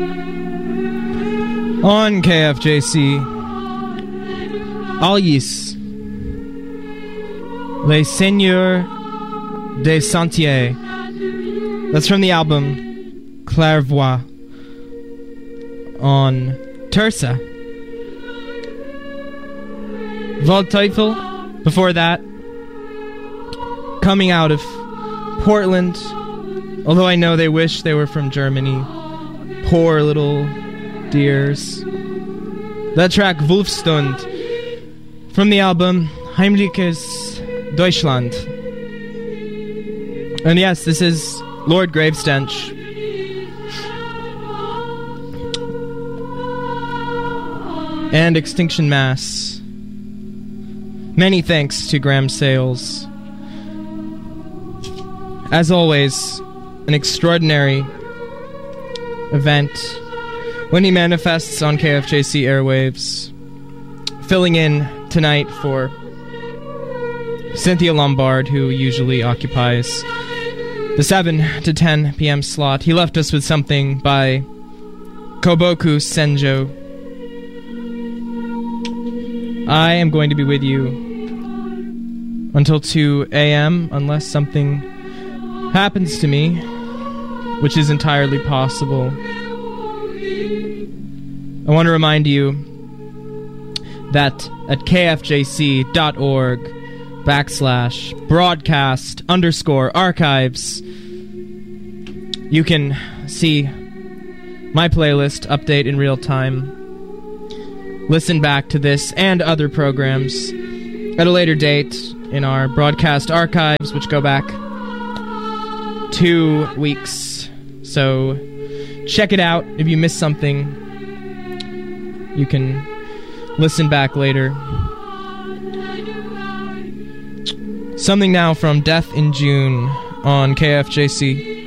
On KFJC, Alice, Les Seigneurs des Sentiers. That's from the album Clairvoix on Terza. Waldteufel, before that, coming out of Portland, although I know they wish they were from Germany. Poor little dears. That track, Wolfstund, from the album Heimliches Deutschland. And yes, this is Lord Gravestench. And Extinction Mass. Many thanks to Graham Sales. As always, an extraordinary event when he manifests on KFJC airwaves, filling in tonight for Cynthia Lombard, who usually occupies the 7 to 10 p.m. slot. He left us with something by Koboku Senjo. I am going to be with you until 2 a.m. unless something happens to me, which is entirely possible. I want to remind you that at kfjc.org/broadcast_archives you can see my playlist update in real time, listen back to this and other programs at a later date in our broadcast archives, which go back 2 weeks. So check it out. If you missed something, you can listen back later. Something now from Death in June on KFJC.